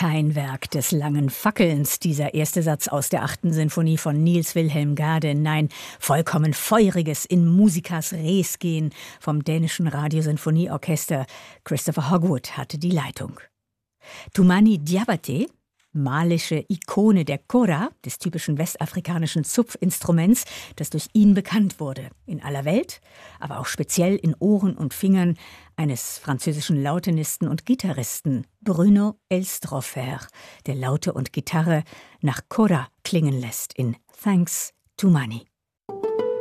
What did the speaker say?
Kein Werk des langen Fackelns, dieser erste Satz aus der 8. Sinfonie von Niels Wilhelm Gade. Nein, vollkommen feuriges in Musikas Res gehen vom dänischen Radiosinfonieorchester. Christopher Hogwood hatte die Leitung. Toumani Diabaté, malische Ikone der Kora, des typischen westafrikanischen Zupfinstruments, das durch ihn bekannt wurde. In aller Welt, aber auch speziell in Ohren und Fingern eines französischen Lautenisten und Gitarristen, Bruno Elstropher, der Laute und Gitarre nach Kora klingen lässt in Thanks Toumani.